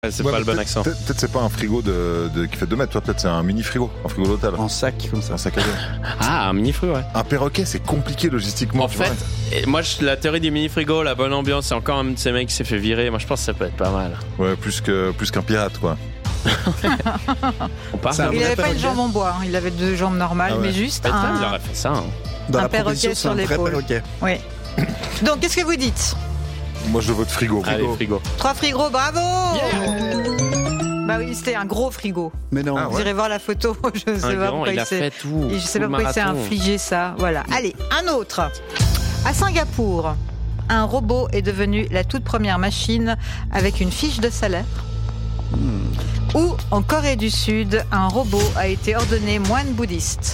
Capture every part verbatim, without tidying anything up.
C'est ouais, pas le bon accent. Peut-être, peut-être c'est pas un frigo de, de, qui fait deux mètres, toi, peut-être c'est un mini frigo, un frigo d'hôtel. En sac, comme ça. Un sac à dos. Ah, un mini frigo, ouais. Un perroquet, c'est compliqué logistiquement. En fait, et moi, je, la théorie du mini frigo, la bonne ambiance, c'est encore un de ces mecs qui s'est fait virer. Moi, je pense que ça peut être pas mal. Ouais, plus, que, plus qu'un pirate, quoi. On part. Ça, Il avait pas une jambe en bois, hein. Il avait deux jambes normales, Ah ouais. mais juste Peut-être un. il aurait fait ça. Hein. Dans un la perroquet proposition, sur c'est un vrai l'épaule. perroquet. Oui. Donc, qu'est-ce que vous dites? Moi, je vote frigo. Allez, frigo. Trois frigos, bravo. Bah oui, c'était un gros frigo. Mais non. Ah Vous ouais. irez voir la photo. Je sais Un pas grand, pourquoi il a s'est. fait tout. Et je sais tout pas le pourquoi il s'est marathon. infligé ça. Voilà. Allez, un autre. À Singapour, un robot est devenu la toute première machine avec une fiche de salaire. Hmm. Ou en Corée du Sud, un robot a été ordonné moine bouddhiste.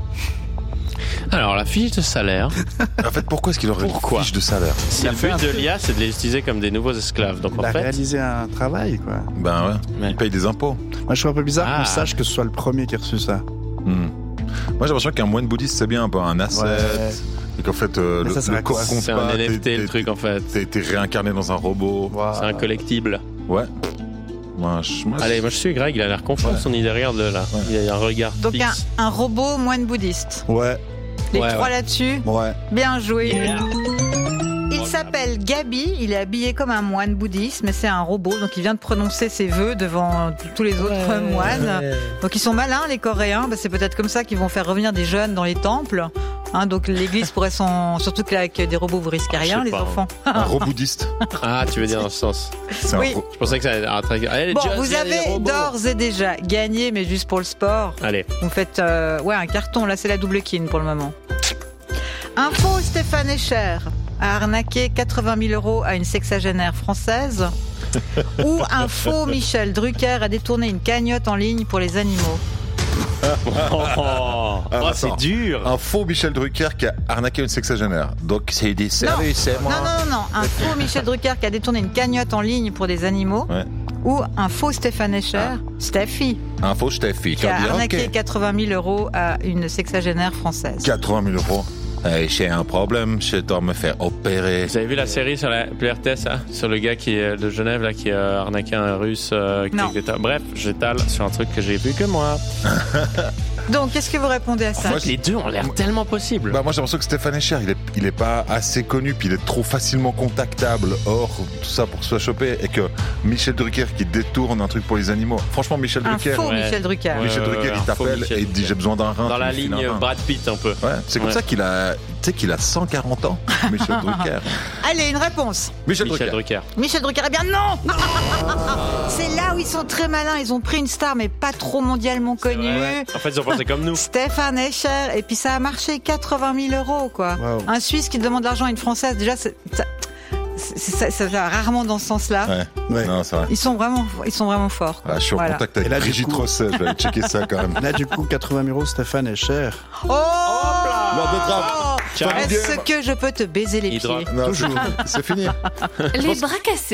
Alors, la fiche de salaire, En fait, pourquoi est-ce qu'il aurait Pourquoi une fiche de salaire? si a le fait but un de truc. l'I A, c'est de les utiliser comme des nouveaux esclaves. Donc, Il en a fait, réalisé un travail, quoi. Ben ouais, Ouais. il paye des impôts. Moi, je trouve un peu bizarre Ah. qu'on sache que ce soit le premier qui a reçu ça. Hmm. Moi, j'ai l'impression qu'un moine bouddhiste, c'est bien un peu un asset. Ouais. Et qu'en fait, euh, Mais le, ça, c'est le la corps quoi compte c'est pas. un N F T, t'es- le truc, en fait. T'as été réincarné dans un robot. Wow. C'est un collectible. Ouais. Moi, je, moi, je- Allez, moi, je suis Greg, il a l'air confiant. Ouais. Son idée, regarde là. Ouais. Il a un regard Donc un, fixe. un robot moine bouddhiste. Ouais, Les Ouais, trois ouais. là-dessus, ouais. bien joué. Yeah. Il s'appelle Gabi, il est habillé comme un moine bouddhiste, mais c'est un robot, donc il vient de prononcer ses vœux devant tous les autres moines. Donc ils sont malins, les Coréens, bah, c'est peut-être comme ça qu'ils vont faire revenir des jeunes dans les temples. Hein, donc l'église pourrait s'en... Surtout qu'avec des robots vous risquez Ah, je rien, sais les pas, enfants. un robouddiste. Ah, tu veux dire dans ce sens. C'est Oui. un ro- Je pensais que ça allait être un truc. Allez, Bon, Just, vous il y a des avez robots. d'ores et déjà gagné, mais juste pour le sport. Allez. Vous faites euh, ouais, un carton, là c'est la double kin pour le moment. Un faux Stéphane Escher a arnaqué quatre-vingt mille euros à une sexagénaire française. Ou un faux Michel Drucker a détourné une cagnotte en ligne pour les animaux. Oh, Ah, oh, c'est attends. dur. Un faux Michel Drucker qui a arnaqué une sexagénaire. Donc c'est des services, c'est moi. Non, non, non, non. Un faux Michel Drucker qui a détourné une cagnotte en ligne pour des animaux. Ouais. Ou un faux Stéphane Escher, Steffi, Un faux Steffi qui a dit, arnaqué ok, quatre-vingt mille euros à une sexagénaire française. quatre-vingt mille euros. Eh, j'ai un problème, je dois me faire opérer. Vous avez vu la série sur la P R T S, hein, sur le gars qui est de Genève là, qui a arnaqué un russe euh, qui Non. était- Bref, j'étale sur un truc que j'ai vu que moi. Donc, qu'est-ce que vous répondez à ça? Moi, Les deux ont l'air tellement possibles. Bah moi j'ai l'impression que Stéphane Escher il est, il est pas assez connu puis il est trop facilement contactable hors tout ça pour se faire choper et que Michel Drucker qui détourne un truc pour les animaux. Franchement Michel Un Drucker, faux Ouais. Michel Drucker. Ouais. Michel Euh, Drucker un il faux t'appelle Michel et il dit Drucker. j'ai besoin d'un rein. Dans tu la lui files ligne un rein. Brad Pitt un peu. Ouais, c'est comme Ouais. ça qu'il a, tu sais qu'il a cent quarante ans, Michel Drucker. Allez, une réponse. Michel, Michel Drucker. Drucker. Michel Drucker, eh bien non. C'est là où ils sont très malins. Ils ont pris une star, mais pas trop mondialement connue. Ouais. En fait, ils ont pensé comme nous. Stéphane Escher. Et puis ça a marché, quatre-vingt mille euros, quoi. Wow. Un Suisse qui demande de l'argent à une Française, déjà, c'est- ça, c'est- ça, ça va rarement dans ce sens-là. Ouais. Ouais. Non, c'est vrai. Ils sont vraiment, ils sont vraiment forts. Ah, je suis en Voilà. contact avec Et là, du Brigitte coup- Rosset, je vais aller checker ça quand même. Là, du coup, quatre-vingt mille euros, Stéphane est cher. Oh, Lord de Trappe. Oh Ciao. Est-ce que je peux te baiser les Il pieds? drop. Non, c'est- c'est fini. Les bras cassés.